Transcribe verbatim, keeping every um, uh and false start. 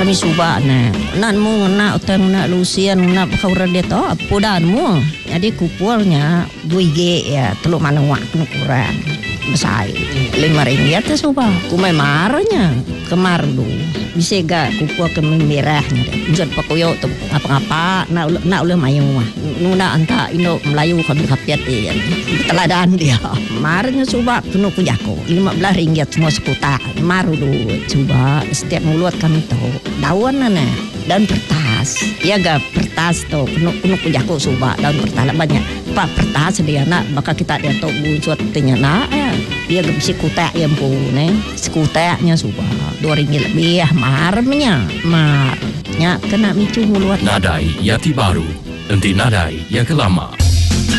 kami suba na nan mo na utang na lusian na kaura dito pudan mo jadi kupulnya dua G ya teluk manawak ukuran besar lima ringgit tu suba kumai marnya kemar dulu bisa gak kupul ke merahnya jad pakoyo tu apa-apa nak nak oleh mayu mah nuna anta Indo Melayu kami kapiat dia teladan dia marnya suba penuh kujako lima belas ringgit semua sekuta maru dulu coba setiap mulut kami tahu daun nana daun pertas ya gak pertas tu penuh penuh kujako suba daun pertas banyak pak pertas dia nak maka kita dia tahu buat tanya nak dia gak bisa kutak yang pun eh sekutaknya suba dua ringgit lebih marnya marnya kena micu mulut Nadai Yati Baru, nanti nadai yang kelama.